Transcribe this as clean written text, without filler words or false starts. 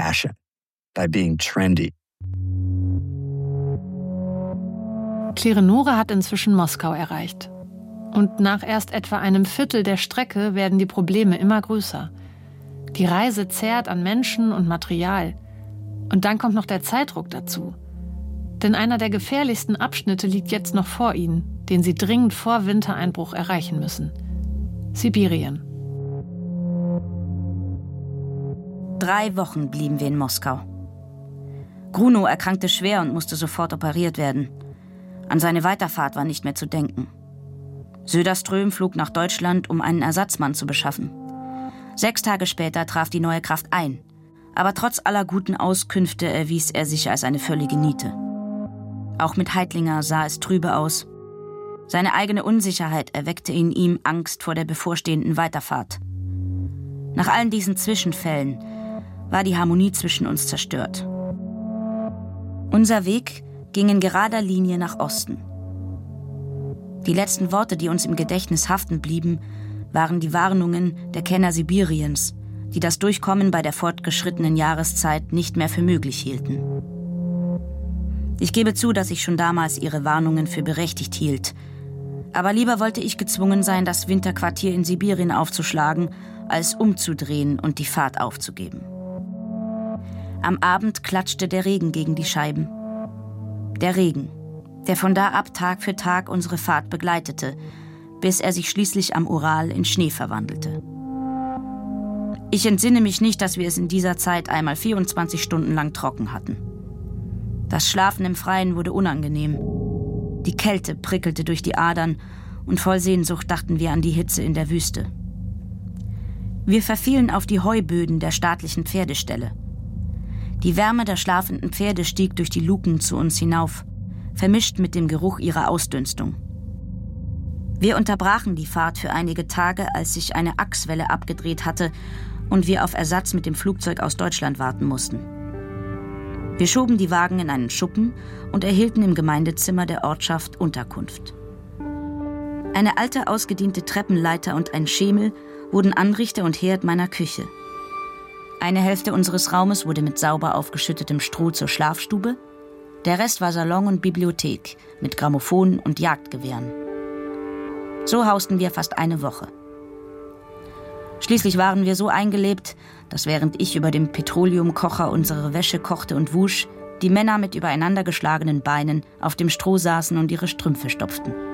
fashion, by being trendy. Klerenore hat inzwischen Moskau erreicht. Und nach erst etwa einem Viertel der Strecke werden die Probleme immer größer. Die Reise zehrt an Menschen und Material. Und dann kommt noch der Zeitdruck dazu. Denn einer der gefährlichsten Abschnitte liegt jetzt noch vor ihnen, den sie dringend vor Wintereinbruch erreichen müssen. Sibirien. 3 Wochen blieben wir in Moskau. Grunow erkrankte schwer und musste sofort operiert werden. An seine Weiterfahrt war nicht mehr zu denken. Söderström flog nach Deutschland, um einen Ersatzmann zu beschaffen. 6 Tage später traf die neue Kraft ein. Aber trotz aller guten Auskünfte erwies er sich als eine völlige Niete. Auch mit Heitlinger sah es trübe aus. Seine eigene Unsicherheit erweckte in ihm Angst vor der bevorstehenden Weiterfahrt. Nach allen diesen Zwischenfällen war die Harmonie zwischen uns zerstört. Unser Weg ging in gerader Linie nach Osten. Die letzten Worte, die uns im Gedächtnis haften blieben, waren die Warnungen der Kenner Sibiriens, die das Durchkommen bei der fortgeschrittenen Jahreszeit nicht mehr für möglich hielten. Ich gebe zu, dass ich schon damals ihre Warnungen für berechtigt hielt. Aber lieber wollte ich gezwungen sein, das Winterquartier in Sibirien aufzuschlagen, als umzudrehen und die Fahrt aufzugeben. Am Abend klatschte der Regen gegen die Scheiben. Der Regen, der von da ab Tag für Tag unsere Fahrt begleitete, bis er sich schließlich am Ural in Schnee verwandelte. Ich entsinne mich nicht, dass wir es in dieser Zeit einmal 24 Stunden lang trocken hatten. Das Schlafen im Freien wurde unangenehm. Die Kälte prickelte durch die Adern und voll Sehnsucht dachten wir an die Hitze in der Wüste. Wir verfielen auf die Heuböden der staatlichen Pferdestelle. Die Wärme der schlafenden Pferde stieg durch die Luken zu uns hinauf, vermischt mit dem Geruch ihrer Ausdünstung. Wir unterbrachen die Fahrt für einige Tage, als sich eine Achswelle abgedreht hatte und wir auf Ersatz mit dem Flugzeug aus Deutschland warten mussten. Wir schoben die Wagen in einen Schuppen und erhielten im Gemeindezimmer der Ortschaft Unterkunft. Eine alte, ausgediente Treppenleiter und ein Schemel wurden Anrichter und Herd meiner Küche. Eine Hälfte unseres Raumes wurde mit sauber aufgeschüttetem Stroh zur Schlafstube, der Rest war Salon und Bibliothek mit Grammophon und Jagdgewehren. So hausten wir fast eine Woche. Schließlich waren wir so eingelebt, dass während ich über dem Petroleumkocher unsere Wäsche kochte und wusch, die Männer mit übereinandergeschlagenen Beinen auf dem Stroh saßen und ihre Strümpfe stopften.